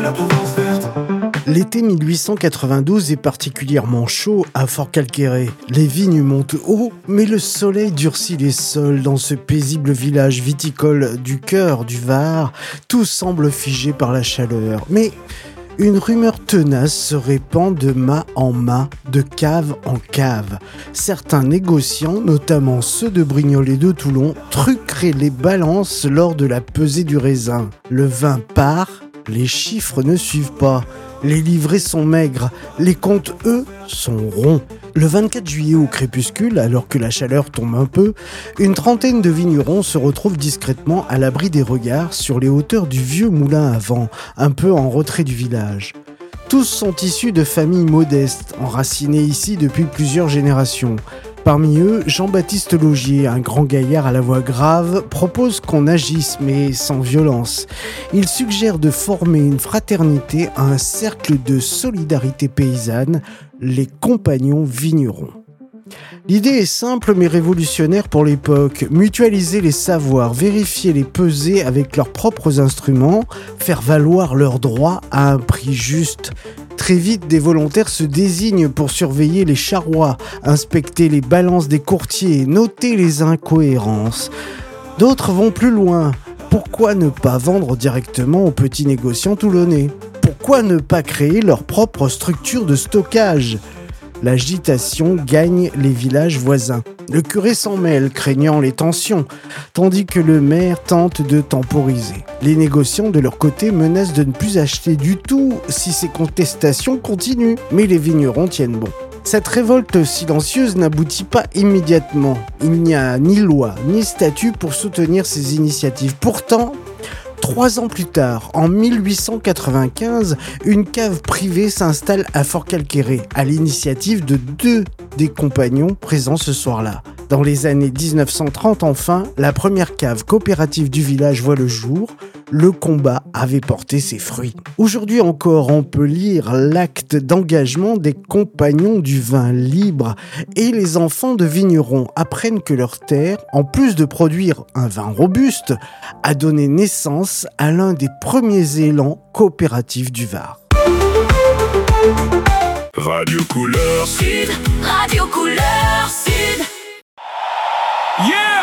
la Provence verte. L'été 1892 est particulièrement chaud à Fort-Calqueré. Les vignes montent haut, mais le soleil durcit les sols dans ce paisible village viticole du cœur du Var. Tout semble figé par la chaleur. Mais une rumeur tenace se répand de mât en mât, de cave en cave. Certains négociants, notamment ceux de Brignoles et de Toulon, truqueraient les balances lors de la pesée du raisin. Le vin part, les chiffres ne suivent pas. Les livrets sont maigres, les comptes, eux, sont ronds. Le 24 juillet au crépuscule, alors que la chaleur tombe un peu, une trentaine de vignerons se retrouvent discrètement à l'abri des regards sur les hauteurs du vieux moulin à vent, un peu en retrait du village. Tous sont issus de familles modestes, enracinées ici depuis plusieurs générations. Parmi eux, Jean-Baptiste Laugier, un grand gaillard à la voix grave, propose qu'on agisse, mais sans violence. Il suggère de former une fraternité, un cercle de solidarité paysanne, les compagnons vignerons. L'idée est simple mais révolutionnaire pour l'époque. Mutualiser les savoirs, vérifier les pesées avec leurs propres instruments, faire valoir leurs droits à un prix juste. Très vite, des volontaires se désignent pour surveiller les charrois, inspecter les balances des courtiers, noter les incohérences. D'autres vont plus loin. Pourquoi ne pas vendre directement aux petits négociants toulonnais ? Pourquoi ne pas créer leur propre structure de stockage ? L'agitation gagne les villages voisins. Le curé s'en mêle, craignant les tensions, tandis que le maire tente de temporiser. Les négociants, de leur côté, menacent de ne plus acheter du tout si ces contestations continuent. Mais les vignerons tiennent bon. Cette révolte silencieuse n'aboutit pas immédiatement. Il n'y a ni loi, ni statut pour soutenir ces initiatives. Pourtant, 3 ans plus tard, en 1895, une cave privée s'installe à Fort-Calqueré, à l'initiative de 2 des compagnons présents ce soir-là. Dans les années 1930, enfin, la première cave coopérative du village voit le jour. Le combat avait porté ses fruits. Aujourd'hui encore, on peut lire l'acte d'engagement des compagnons du vin libre et les enfants de vignerons apprennent que leur terre, en plus de produire un vin robuste, a donné naissance à l'un des premiers élans coopératifs du Var. Radio Couleur Sud. Radio Couleur Sud. Yeah!